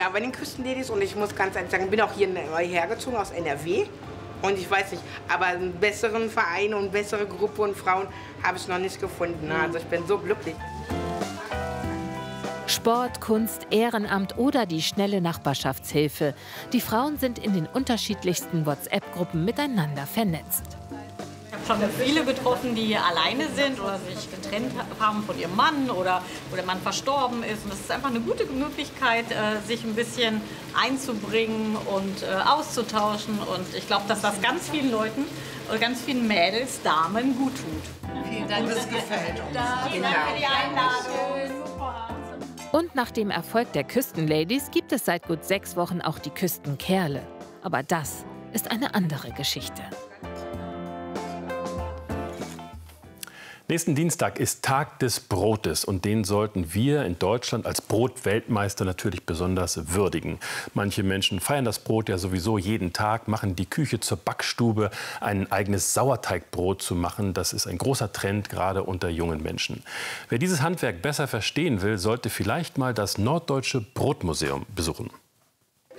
Ja, bei den Küstenladies, und ich muss ganz ehrlich sagen, bin auch hierher gezogen aus NRW. Und ich weiß nicht, aber einen besseren Verein und bessere Gruppe und Frauen habe ich noch nicht gefunden. Also ich bin so glücklich. Sport, Kunst, Ehrenamt oder die schnelle Nachbarschaftshilfe. Die Frauen sind in den unterschiedlichsten WhatsApp-Gruppen miteinander vernetzt. Ich habe schon viele getroffen, die alleine sind oder sich getrennt haben von ihrem Mann oder der Mann verstorben ist. Und das ist einfach eine gute Möglichkeit, sich ein bisschen einzubringen und auszutauschen. Und ich glaube, dass das ganz vielen Leuten, ganz vielen Mädels, Damen gut tut. Vielen Dank, das gefällt uns. Vielen Dank für die Einladung. Und nach dem Erfolg der Küstenladies gibt es seit gut 6 Wochen auch die Küstenkerle. Aber das ist eine andere Geschichte. Nächsten Dienstag ist Tag des Brotes und den sollten wir in Deutschland als Brotweltmeister natürlich besonders würdigen. Manche Menschen feiern das Brot ja sowieso jeden Tag, machen die Küche zur Backstube. Ein eigenes Sauerteigbrot zu machen, das ist ein großer Trend, gerade unter jungen Menschen. Wer dieses Handwerk besser verstehen will, sollte vielleicht mal das Norddeutsche Brotmuseum besuchen.